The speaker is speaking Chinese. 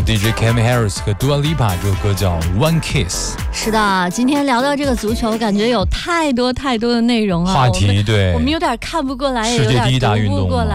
DJ Cam Harris 和 Dua Lipa， 这首歌叫 One Kiss。 是的，今天聊到这个足球，感觉有太多的内容啊， 话题对， 我们有点看不过来， 世界第一大运动。